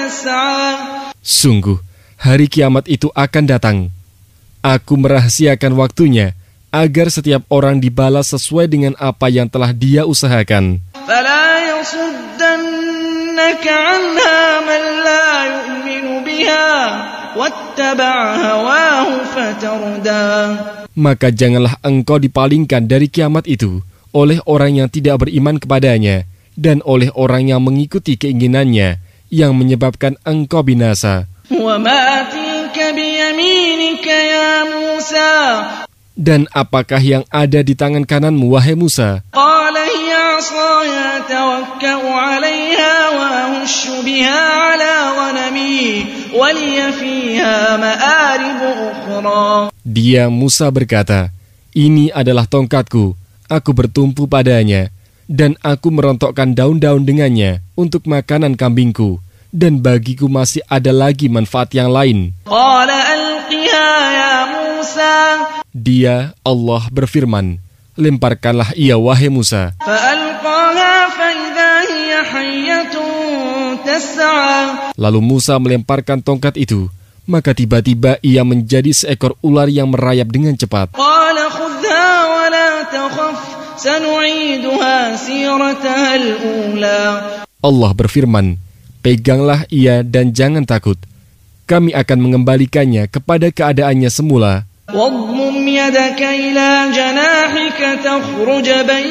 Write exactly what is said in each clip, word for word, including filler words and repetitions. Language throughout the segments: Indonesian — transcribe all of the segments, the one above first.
يسعى. Sungguh, hari kiamat itu akan datang. Aku merahasiakan waktunya, agar setiap orang dibalas sesuai dengan apa yang telah dia usahakan. فلا يصدنك عنها من لا يؤمن بها واتبع هواه فتردى. Maka janganlah engkau dipalingkan dari kiamat itu oleh orang yang tidak beriman kepadanya dan oleh orang yang mengikuti keinginannya yang menyebabkan engkau binasa. وما تلك بيمينك يا موسى. Dan apakah yang ada di tangan kananmu, wahai Musa? قال هي عصاي أتوكأ عليها وأهش بها على غنمي ولي فيها مآرب أخرى. Dia, Musa, berkata, ini adalah tongkatku, aku bertumpu padanya, dan aku merontokkan daun-daun dengannya untuk makanan kambingku, dan bagiku masih ada lagi manfaat yang lain. قال ألقها يا موسى. Dia, Allah, berfirman, lemparkanlah ia, wahai Musa. فألقاها فإذا هي حية تسعى. Lalu Musa melemparkan tongkat itu, maka tiba-tiba ia menjadi seekor ular yang merayap dengan cepat. قال خذها ولا تخف سنعيدها سيرتها الأولى. Allah berfirman, peganglah ia dan jangan takut. Kami akan mengembalikannya kepada keadaannya semula. واضمم يدك إلى جناحك تخرج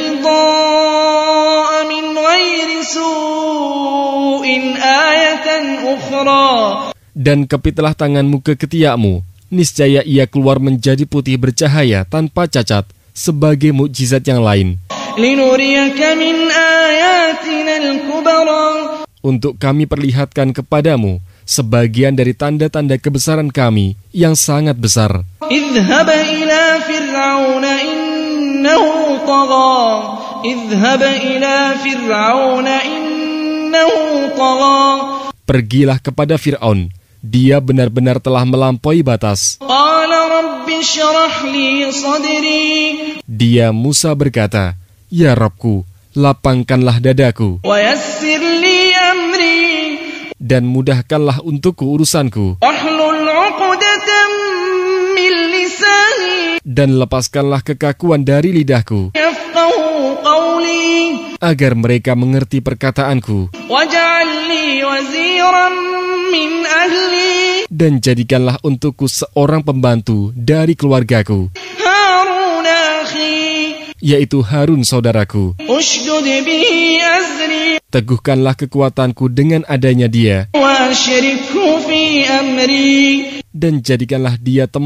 بيضاء من غير سوء آية أخرى. Dan kepitlah tanganmu ke ketiakmu, niscaya ia keluar menjadi putih bercahaya tanpa cacat, sebagai mukjizat yang lain. لنريك من آياتنا الكبرى. Untuk kami perlihatkan kepadamu sebagian dari tanda-tanda kebesaran kami yang sangat besar. اذهب إلى فرعون إنه طغى. اذهب إلى فرعون إنه طغى. Pergilah kepada Fir'aun, dia benar-benar telah melampaui batas. قال رب اشرح لي صدري. Dia, Musa, berkata, ya Rabbku, lapangkanlah dadaku, ويسر لي أمري. dan mudahkanlah untukku urusanku, واحلل عقدة من لساني. dan lepaskanlah kekakuan dari lidahku, يفقهوا قولي. agar mereka mengerti perkataanku, واجعل لي وزيرا من أهلي. dan jadikanlah untukku seorang pembantu dari keluargaku, هارون أخي. yaitu Harun saudaraku. اشدد به أزري. Teguhkanlah kekuatanku dengan adanya dia, وأشركه في أمري. dan jadikanlah dia teman